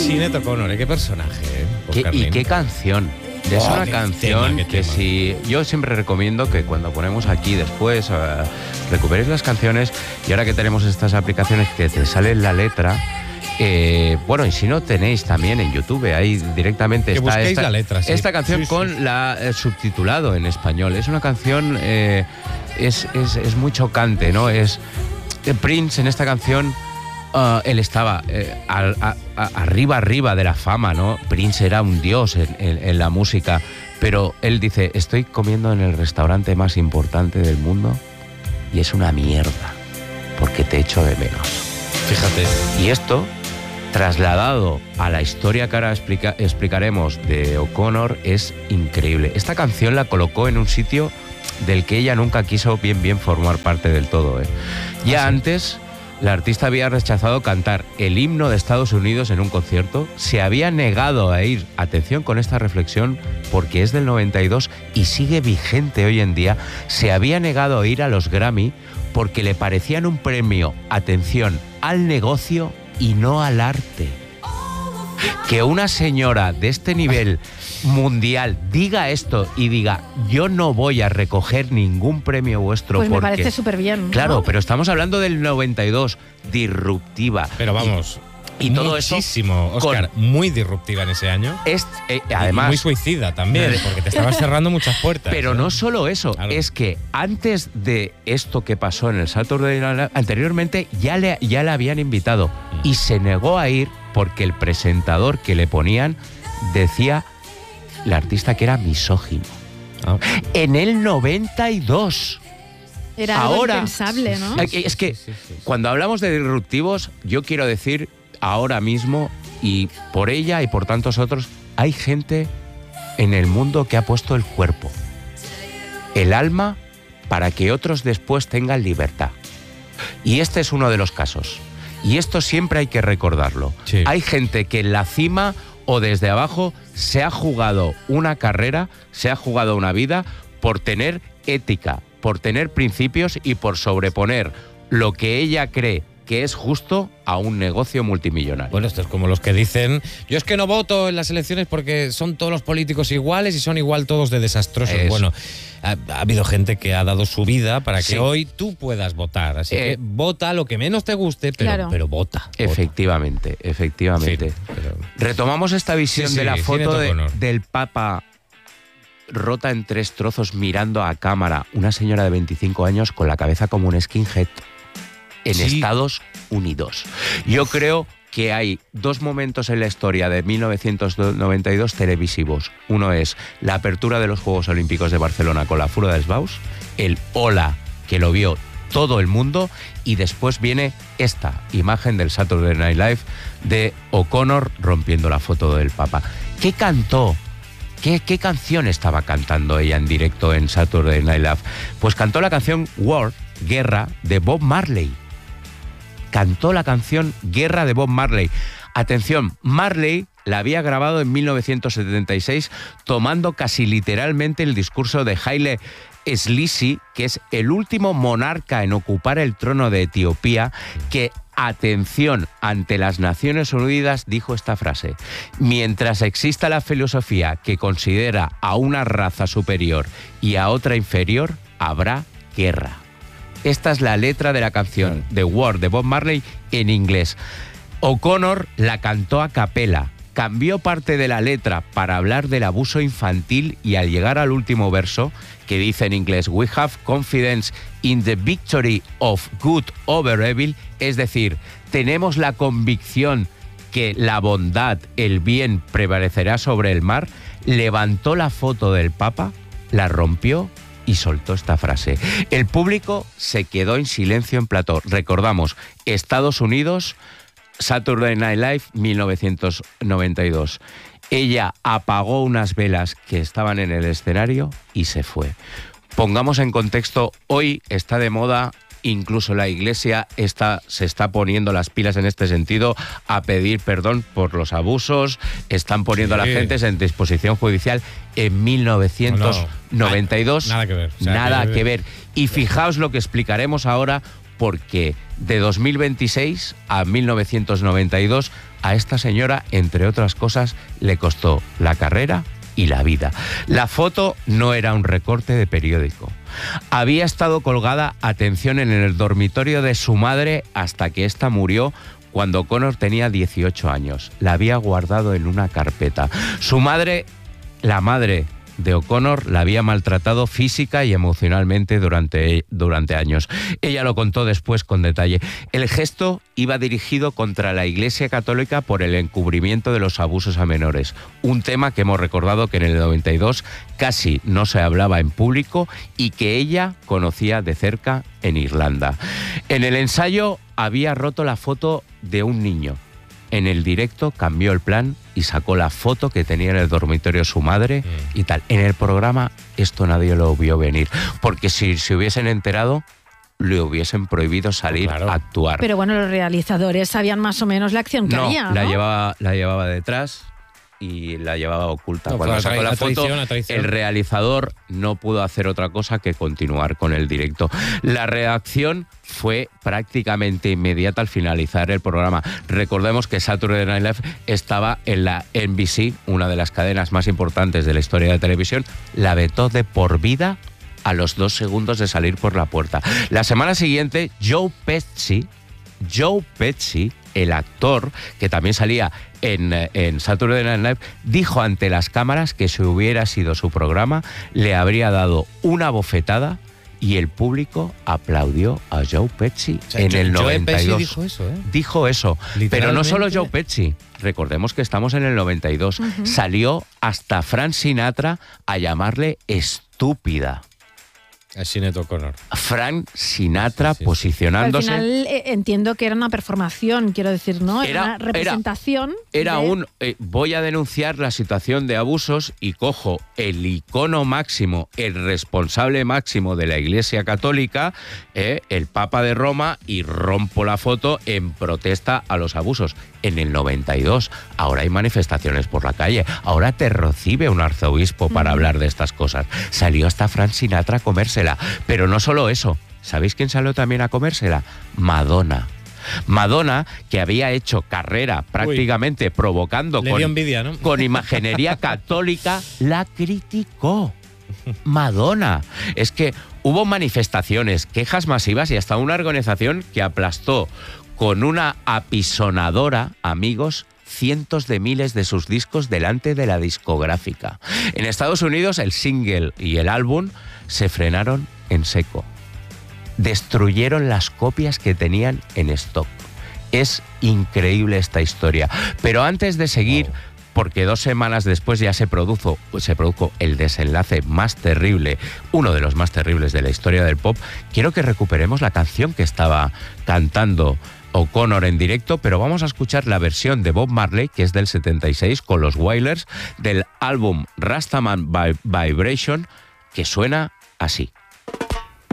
Sinéad O'Connor, qué personaje, y qué canción. Es una canción que si yo siempre recomiendo que cuando ponemos aquí después recuperéis las canciones, y ahora que tenemos estas aplicaciones que te sale la letra, bueno, y si no tenéis también en YouTube, ahí directamente que está la letra, sí. Esta canción con la subtitulado en español. Es una canción, es muy chocante, ¿no? Es Prince en esta canción. Él estaba arriba de la fama, ¿no? Prince era un dios en la música, pero él dice, estoy comiendo en el restaurante más importante del mundo y es una mierda, porque te echo de menos. Fíjate. Y esto, trasladado a la historia que ahora explicaremos de O'Connor, es increíble. Esta canción la colocó en un sitio del que ella nunca quiso bien formar parte del todo, ¿eh? Ya antes... La artista había rechazado cantar el himno de Estados Unidos en un concierto, se había negado a ir, atención con esta reflexión, porque es del 92 y sigue vigente hoy en día, se había negado a ir a los Grammy porque le parecían un premio, atención, al negocio y no al arte. Que una señora de este nivel mundial diga esto y diga, yo no voy a recoger ningún premio vuestro, pues porque... me parece súper bien, ¿no? Claro, pero estamos hablando del 92, disruptiva. Pero vamos... Y todo eso, muchísimo, Óscar, muy disruptiva en ese año. Además, muy suicida también, porque te estabas cerrando muchas puertas. Pero no solo eso, claro. Es que antes de esto que pasó en el Saturday Night Live, anteriormente ya le habían invitado y se negó a ir porque el presentador que le ponían decía, la artista, que era misógino. En el 92. Era algo impensable, ¿no? Es que cuando hablamos de disruptivos, yo quiero decir ahora mismo, y por ella y por tantos otros, hay gente en el mundo que ha puesto el cuerpo, el alma, para que otros después tengan libertad. Y este es uno de los casos. Y esto siempre hay que recordarlo. Sí. Hay gente que en la cima o desde abajo se ha jugado una carrera, se ha jugado una vida por tener ética, por tener principios y por sobreponer lo que ella cree que es justo a un negocio multimillonario. Bueno, esto es como los que dicen, yo es que no voto en las elecciones porque son todos los políticos iguales y son igual todos de desastrosos. Eso. Bueno, ha habido gente que ha dado su vida para que hoy tú puedas votar. Así que vota lo que menos te guste, pero vota. Efectivamente. Sí, pero... Retomamos esta visión de la foto del Papa rota en 3 trozos mirando a cámara, una señora de 25 años con la cabeza como un skinhead en Estados Unidos. Yo creo que hay 2 momentos en la historia de 1992 televisivos. Uno es la apertura de los Juegos Olímpicos de Barcelona con la Fura dels Baus, el hola que lo vio todo el mundo, y después viene esta imagen del Saturday Night Live de O'Connor rompiendo la foto del Papa. ¿Qué cantó? ¿Qué canción estaba cantando ella en directo en Saturday Night Live? Pues cantó la canción War, Guerra, de Bob Marley. Cantó la canción Guerra de Bob Marley. Atención, Marley la había grabado en 1976 tomando casi literalmente el discurso de Haile Selassie, que es el último monarca en ocupar el trono de Etiopía, que, atención, ante las Naciones Unidas dijo esta frase: mientras exista la filosofía que considera a una raza superior y a otra inferior, habrá guerra. Esta es la letra de la canción The War de Bob Marley en inglés. O'Connor la cantó a capela, cambió parte de la letra para hablar del abuso infantil y al llegar al último verso, que dice en inglés "We have confidence in the victory of good over evil", es decir, tenemos la convicción que la bondad, el bien prevalecerá sobre el mal, levantó la foto del Papa, la rompió y soltó esta frase. El público se quedó en silencio en plató. Recordamos, Estados Unidos, Saturday Night Live, 1992. Ella apagó unas velas que estaban en el escenario y se fue. Pongamos en contexto, hoy está de moda, incluso la Iglesia se está poniendo las pilas en este sentido, a pedir perdón por los abusos, están poniendo a la gente en disposición judicial. En 1992, nada que ver. Nada que ver. Y fijaos lo que explicaremos ahora, porque de 2026 a 1992 a esta señora, entre otras cosas, le costó la carrera y la vida. La foto no era un recorte de periódico. Había estado colgada, atención, en el dormitorio de su madre hasta que ésta murió cuando O'Connor tenía 18 años. La había guardado en una carpeta. Su madre, la madre de O'Connor, la había maltratado física y emocionalmente durante años. Ella lo contó después con detalle. El gesto iba dirigido contra la Iglesia Católica por el encubrimiento de los abusos a menores, un tema que hemos recordado que en el 92 casi no se hablaba en público y que ella conocía de cerca en Irlanda. En el ensayo había roto la foto de un niño. En el directo cambió el plan y sacó la foto que tenía en el dormitorio su madre y tal. En el programa esto nadie lo vio venir, porque si se hubiesen enterado, le hubiesen prohibido salir a actuar. Pero bueno, los realizadores sabían más o menos la acción que haría, ¿no? La llevaba detrás y la llevaba oculta. Cuando sacó la foto, el realizador no pudo hacer otra cosa que continuar con el directo. La reacción fue prácticamente inmediata al finalizar el programa. Recordemos que Saturday Night Live estaba en la NBC, una de las cadenas más importantes de la historia de la televisión. La vetó de por vida a los 2 segundos de salir por la puerta. La semana siguiente, Joe Pesci, el actor que también salía en Saturday Night Live, dijo ante las cámaras que si hubiera sido su programa, le habría dado una bofetada y el público aplaudió a Joe Pesci en el 92. Joe Pesci dijo eso, ¿eh? Dijo eso. Pero no solo Joe Pesci. Recordemos que estamos en el 92. Salió hasta Frank Sinatra a llamarle estúpida. A Sinead O'Connor. Frank Sinatra posicionándose. Al final entiendo que era una performación, quiero decir, ¿no? Era una representación. Voy a denunciar la situación de abusos y cojo el icono máximo, el responsable máximo de la Iglesia Católica, el Papa de Roma, y rompo la foto en protesta a los abusos. En el 92, ahora hay manifestaciones por la calle, ahora te recibe un arzobispo para hablar de estas cosas. Salió hasta Frank Sinatra a comérsela, pero no solo eso. ¿Sabéis quién salió también a comérsela? Madonna. Madonna, que había hecho carrera prácticamente provocando con imaginería católica, la criticó. Madonna. Es que hubo manifestaciones, quejas masivas y hasta una organización que aplastó con una apisonadora, amigos, cientos de miles de sus discos delante de la discográfica. En Estados Unidos el single y el álbum se frenaron en seco. Destruyeron las copias que tenían en stock. Es increíble esta historia. Pero antes de seguir, porque 2 semanas después ya se produjo el desenlace más terrible, uno de los más terribles de la historia del pop, quiero que recuperemos la canción que estaba cantando O'Connor en directo, pero vamos a escuchar la versión de Bob Marley, que es del 76, con los Wailers, del álbum Rastaman Vibration, que suena así.